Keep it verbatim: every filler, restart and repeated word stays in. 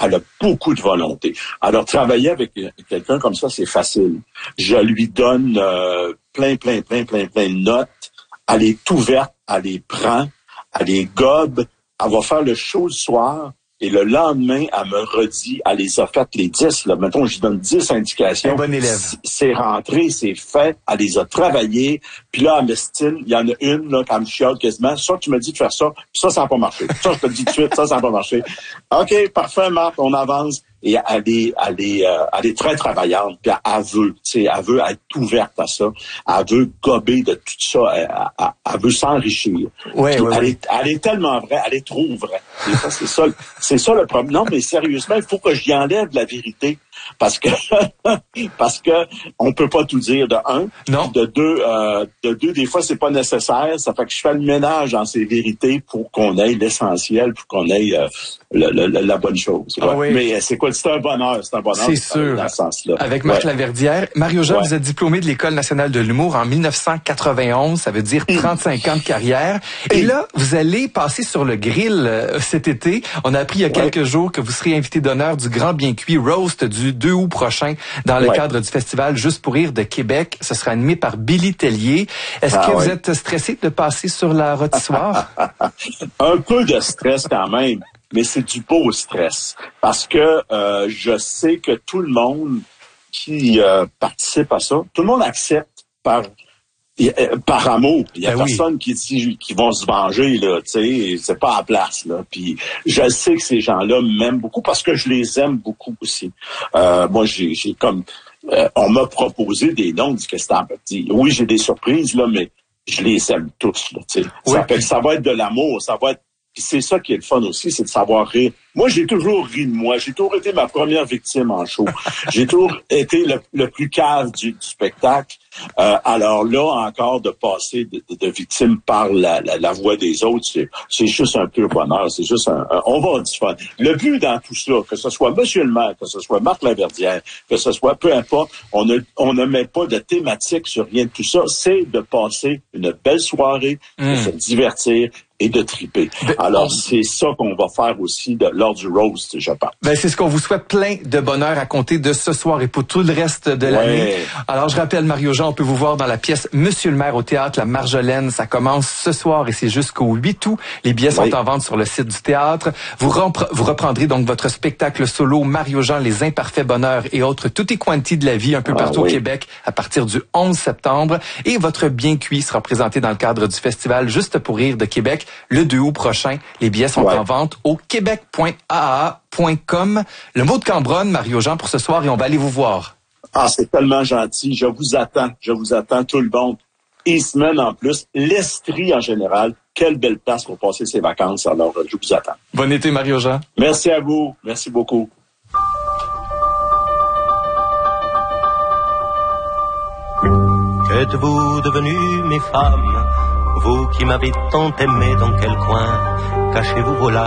elle a beaucoup de volonté. Alors, travailler avec quelqu'un comme ça, c'est facile. Je lui donne euh, plein, plein, plein, plein, plein de notes. Elle est ouverte, elle les prend, elle les gobe. Elle va faire le show le soir. Et le lendemain, elle me redit, elle les a faites les dix, là. Mettons, je lui donne dix indications. Un bon élève. C'est rentré, c'est fait, elle les a travaillées. Puis là, elle m'estime, il y en a une, là, quand elle me chiale quasiment. Ça, tu me dis de faire ça, puis ça, ça n'a pas marché. Ça, je te le dis tout de suite, ça, ça n'a pas marché. OK, parfait, Marc, on avance. Et elle est, elle est, euh, elle est très travaillante, puis elle veut, tu sais, elle veut être ouverte à ça. Elle veut gober de tout ça. Elle, elle, elle veut s'enrichir. Ouais, ouais, elle, ouais. Est, elle est tellement vraie, elle est trop vraie. Et ça, c'est ça, c'est ça le problème. Non, mais sérieusement, il faut que j'y enlève la vérité. Parce que, parce que on peut pas tout dire de un. Non. De deux, euh, de deux, des fois, c'est pas nécessaire. Ça fait que je fais le ménage dans ces vérités pour qu'on ait l'essentiel, pour qu'on ait euh, le, le, la bonne chose. Ouais. Ah oui. Mais c'est quoi? C'est un bonheur. C'est un bonheur. C'est sûr. Dans ce sens-là. Avec Marc ouais. Laverdière. Mario-Jean, ouais. vous êtes diplômé de l'École nationale de l'humour en dix-neuf cent quatre-vingt-onze. Ça veut dire trente-cinq ans de carrière. Et là, vous allez passer sur le grill euh, cet été. On a appris il y a quelques ouais. jours que vous serez invité d'honneur du Grand Bien Cuit Roast du deux août prochain dans le ouais. cadre du festival Juste pour rire de Québec. Ce sera animé par Billy Tellier. Est-ce ah, que ouais. vous êtes stressé de passer sur la rôtissoire? Un peu de stress quand même, mais c'est du beau stress. Parce que euh, je sais que tout le monde qui euh, participe à ça, tout le monde accepte par par amour. Il y a ben personne oui. qui dit qui vont se venger, là, tu sais, c'est pas à la place, là. Puis je sais que ces gens-là m'aiment beaucoup parce que je les aime beaucoup aussi. Euh, moi, j'ai, j'ai comme euh, on m'a proposé des noms, dit que c'était un petit. Oui, j'ai des surprises, là, mais je les aime tous, là, tu sais. Oui. Ça fait que ça va être de l'amour, ça va être. Puis c'est ça qui est le fun aussi, c'est de savoir rire. Moi, j'ai toujours ri de moi. J'ai toujours été ma première victime en show. J'ai toujours été le, le plus cave du, du spectacle. Euh, alors là, encore, de passer de, de, de victime par la, la, la voix des autres, c'est, c'est juste un pur bonheur. C'est juste un, un on va avoir du fun. Le but dans tout ça, que ce soit Monsieur le maire, que ce soit Marc Laverdière, que ce soit peu importe, on ne, on ne met pas de thématique sur rien de tout ça. C'est de passer une belle soirée, mmh. de se divertir et de triper. Ben, Alors, on... c'est ça qu'on va faire aussi de, lors du roast, je pense. Ben, c'est ce qu'on vous souhaite, plein de bonheur à compter de ce soir et pour tout le reste de ouais. l'année. Alors, je rappelle, Mario-Jean, on peut vous voir dans la pièce Monsieur le maire au théâtre La Marjolaine. Ça commence ce soir et c'est jusqu'au huit août. Les billets sont oui. en vente sur le site du théâtre. Vous, rempre- vous reprendrez donc votre spectacle solo Mario-Jean, les imparfaits bonheurs et autres tutti quanti de la vie un peu partout ah, oui. au Québec à partir du onze septembre. Et votre Bien Cuit sera présenté dans le cadre du festival Juste pour rire de Québec le deux août prochain. Les billets sont ouais. en vente au québec point a a point com. Le mot de Cambronne, Mario-Jean, pour ce soir et on va aller vous voir. Ah, c'est tellement gentil. Je vous attends. Je vous attends, tout le monde. Et semaine en plus. L'Estrie en général. Quelle belle place pour passer ses vacances. Alors, je vous attends. Bon été, Mario-Jean. Merci à vous. Merci beaucoup. Qu'êtes-vous devenus, mes femmes? Vous qui m'avez tant aimé, dans quel coin cachez-vous vos larmes?